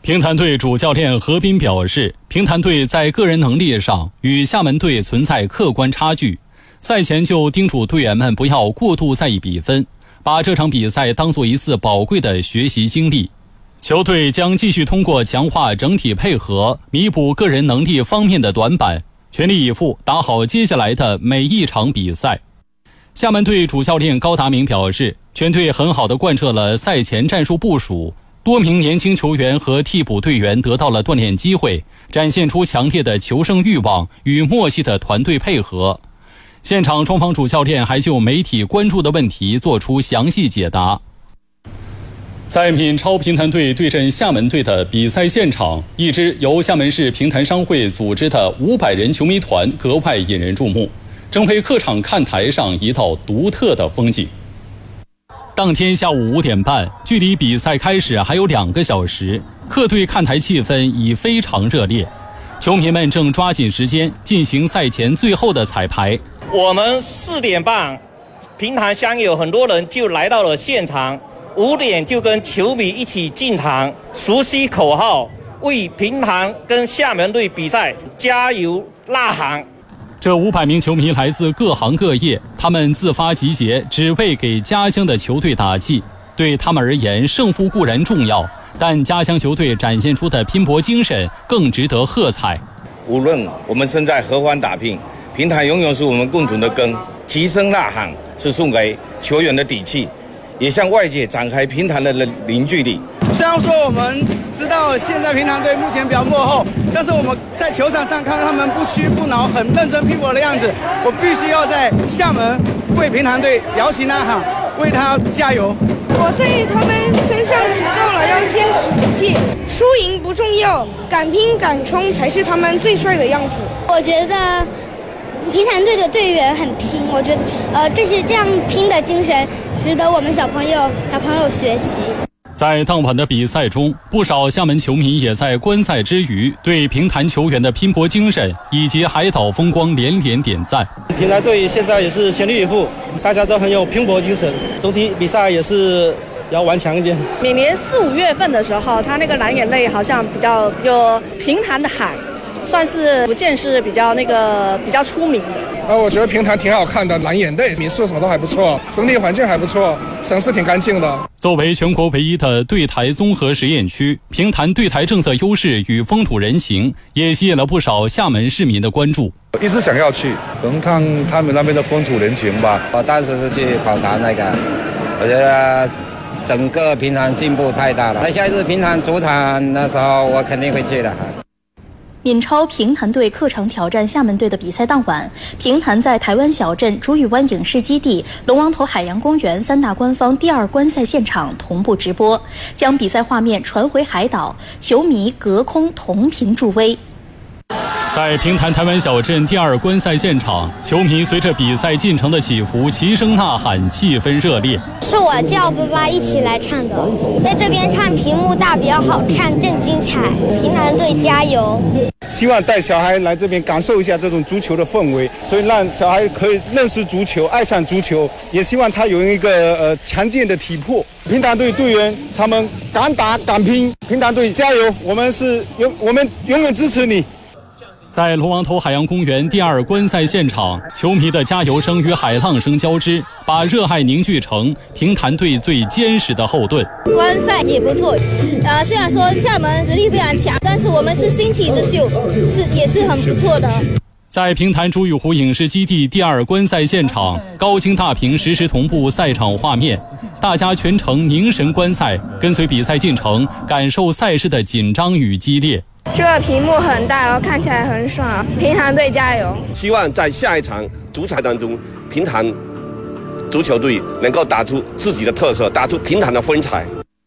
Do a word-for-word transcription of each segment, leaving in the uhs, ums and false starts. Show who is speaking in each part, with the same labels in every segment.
Speaker 1: 平潭队主教练何斌表示，平潭队在个人能力上与厦门队存在客观差距，赛前就叮嘱队员们不要过度在意比分，把这场比赛当作一次宝贵的学习经历。球队将继续通过强化整体配合，弥补个人能力方面的短板，全力以赴打好接下来的每一场比赛。厦门队主教练高达明表示，全队很好地贯彻了赛前战术部署，多名年轻球员和替补队员得到了锻炼机会，展现出强烈的求胜欲望与默契的团队配合。现场双方主教练还就媒体关注的问题做出详细解答。在闽超平潭队对阵厦门队的比赛现场，一支由厦门市平潭商会组织的五百人球迷团格外引人注目，成为客场看台上一道独特的风景。当天下午五点半，距离比赛开始还有两个小时，客队看台气氛已非常热烈，球迷们正抓紧时间进行赛前最后的彩排。
Speaker 2: 我们四点半，平潭乡友很多人就来到了现场，五点就跟球迷一起进场，熟悉口号，为平潭跟厦门队比赛加油呐喊。
Speaker 1: 这五百名球迷来自各行各业，他们自发集结，只为给家乡的球队打气。对他们而言，胜负固然重要，但家乡球队展现出的拼搏精神更值得喝彩。
Speaker 3: 无论我们身在何方打拼，平潭永远是我们共同的根。齐声呐喊是送给球员的底气，也向外界展开平潭的凝聚力。
Speaker 4: 虽然说我们知道现在平潭队目前比较落后，但是我们在球场上看到他们不屈不挠、很认真拼搏的样子，我必须要在厦门为平潭队摇旗呐喊，为他加油。
Speaker 5: 我在他们身上学到了要坚持不懈，输赢不重要，敢拼敢冲才是他们最帅的样子。
Speaker 6: 我觉得平潭队的队员很拼，我觉得呃这些这样拼的精神值得我们小朋友小朋友学习。
Speaker 1: 在当晚的比赛中，不少厦门球迷也在观赛之余对平潭球员的拼搏精神以及海岛风光连连点赞。
Speaker 7: 平潭队现在也是全力以赴，大家都很有拼搏精神，总体比赛也是要顽强一点。
Speaker 8: 每年四五月份的时候，他那个蓝眼泪好像比较有平潭的海，算是福建是比较那个比较出名的。
Speaker 9: 呃，我觉得平潭挺好看的，蓝眼泪、民宿什么都还不错，整体环境还不错，城市挺干净的。
Speaker 1: 作为全国唯一的对台综合实验区，平潭对台政策优势与风土人情也吸引了不少厦门市民的关注。
Speaker 10: 一直想要去，可能看他们那边的风土人情吧。
Speaker 11: 我当时是去考察那个，我觉得整个平潭进步太大了。那下一次平潭主场那时候，我肯定会去的。
Speaker 12: 闽超平潭队客场挑战厦门队的比赛当晚，平潭在台湾小镇、竹屿湾影视基地、龙王头海洋公园三大官方第二观赛现场同步直播，将比赛画面传回海岛，球迷隔空同频助威。在平潭台湾小镇第二观赛现场，球迷随着比赛进程的起伏齐声呐喊，气氛热烈。
Speaker 6: 是我叫爸爸一起来看的，在这边看屏幕大比较好看，更精彩。平潭队加油！
Speaker 4: 希望带小孩来这边感受一下这种足球的氛围，所以让小孩可以认识足球，爱上足球，也希望他有一个呃强健的体魄。平潭队队员他们敢打敢拼，平潭队加油！我们是永我们永远支持你。
Speaker 1: 在龙王头海洋公园第二观赛现场，球迷的加油声与海浪声交织，把热爱凝聚成平潭队最坚实的后盾。
Speaker 13: 观赛也不错，呃，虽然说厦门实力非常强，但是我们是新起之秀，是也是很不错的。
Speaker 1: 在平潭竹屿湖影视基地第二观赛现场，高清大屏实时同步赛场画面，大家全程凝神观赛，跟随比赛进程，感受赛事的紧张与激烈。
Speaker 5: 这个屏幕很大，然后看起来很爽。平潭队加油！
Speaker 3: 希望在下一场足彩当中，平潭足球队能够打出自己的特色，打出平潭的风采。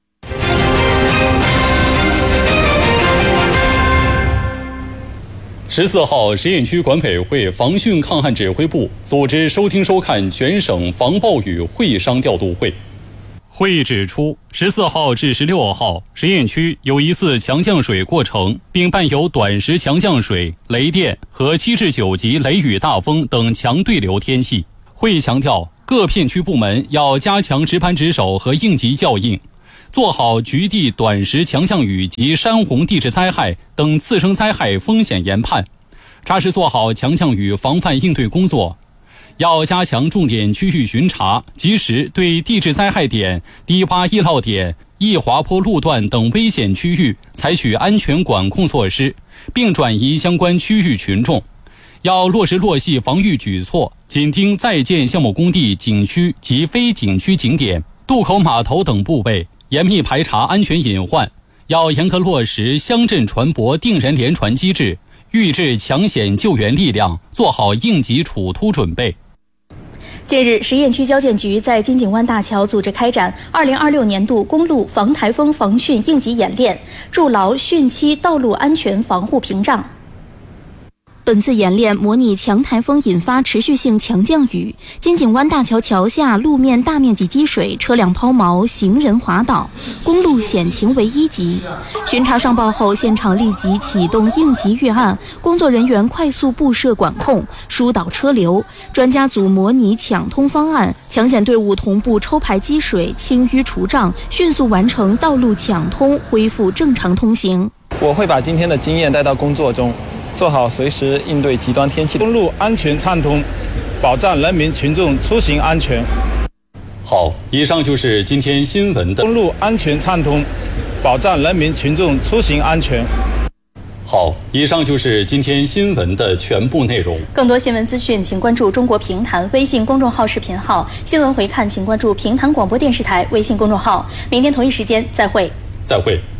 Speaker 3: 十四号，实验区管委会防汛抗旱指挥部组织收听收看全省防暴雨会商调度会。会议指出，十四号至十六号，实验区有疑似强降水过程，并伴有短时强降水、雷电和七至九级雷雨大风等强对流天气。会议强调，各片区部门要加强值班值守和应急效应，
Speaker 1: 做好局地短时强降雨及山洪地质灾害等次生灾害风险研判，扎实做好强降雨防范应对工作。要加强重点区域巡查，及时对地质灾害点、低洼易涝点、易滑坡路段等危险区域采取安全管控措施，并转移相关区域群众。要落实落细防御举措，紧盯在建项目工地、景区及非景区景点、渡口码头等部位，严密排查安全隐患。要严格落实乡镇船舶定人联船机制，预置抢险救援力量，做好应急处突准备。
Speaker 12: 近日，十堰区交建局在金井湾大桥组织开展二零二六年度公路防台风防汛应急演练，筑牢汛期道路安全防护屏障。本次演练模拟强台风引发持续性强降雨，金井湾大桥桥下路面大面积积水，车辆抛锚，行人滑倒，公路险情为一级。巡查上报后，现场立即启动应急预案，工作人员快速布设管控，疏导车流。专家组模拟抢通方案，抢险队伍同步抽排积水、清淤除障，迅速完成道路抢通，恢复正常通行。
Speaker 14: 我会把今天的经验带到工作中，做好随时应对极端天气。
Speaker 4: 公路安全畅通，保障人民群众出行安全。
Speaker 3: 好，以上就是今天新闻的。
Speaker 4: 公路安全畅通，保障人民群众出行安全。
Speaker 3: 好，以上就是今天新闻的全部内容。
Speaker 12: 更多新闻资讯，请关注中国评弹微信公众号视频号。新闻回看，请关注评弹广播电视台微信公众号。明天同一时间再会。
Speaker 3: 再会。